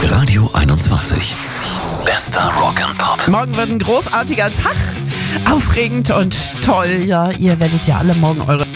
Radio 21. Bester Rock and Pop. Morgen wird ein großartiger Tag. Aufregend und toll. Ja, ihr werdet ja alle morgen eure